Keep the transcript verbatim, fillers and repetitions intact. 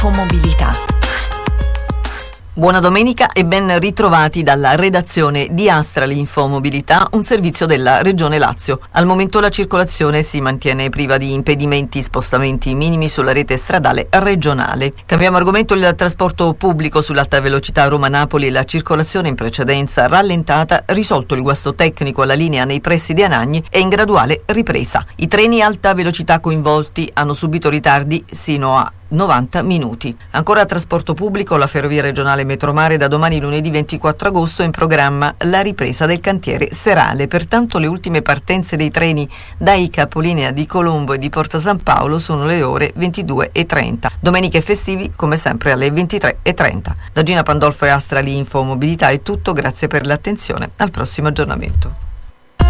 Infomobilità. Buona domenica e ben ritrovati dalla redazione di Astrali Infomobilità, un servizio della Regione Lazio. Al momento la circolazione si mantiene priva di impedimenti, spostamenti minimi sulla rete stradale regionale. Cambiamo argomento: il trasporto pubblico sull'alta velocità Roma-Napoli, la circolazione in precedenza rallentata, risolto il guasto tecnico alla linea nei pressi di Anagni e in graduale ripresa. I treni alta velocità coinvolti hanno subito ritardi sino a novanta minuti. Ancora trasporto pubblico, la ferrovia regionale Metromare da domani lunedì ventiquattro agosto è in programma la ripresa del cantiere serale, pertanto le ultime partenze dei treni dai capolinea di Colombo e di Porta San Paolo sono le ore ventidue e trenta. Domenica e festivi come sempre alle ventitré e trenta. Da Gina Pandolfo e Astrali Infomobilità è tutto, grazie per l'attenzione, al prossimo aggiornamento.